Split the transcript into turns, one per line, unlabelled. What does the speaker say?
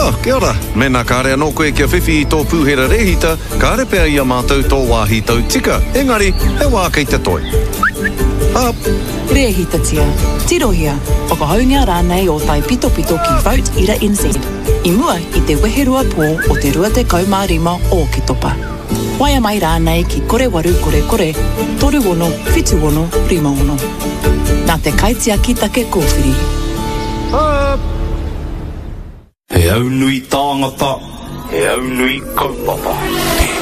Kia ora. Mena kāre anō koe kia whiwhi I tō pūhera rehita, kāre pēr ia mātou tō wāhi tau tika. Engari, he wā kei te toi.
Rehita tia, tirohia, whakahaungia rānei o tai pito ki Vote Ira NZ. I mua I te weherua pō o te 25 o ki topa. Waia mai rānei ki kore waru kore, toru wono, whitu wono, 5 wono. Nā te kaitia ki take kōwhiri.
He au nui tāngata, he au nui kaupapa.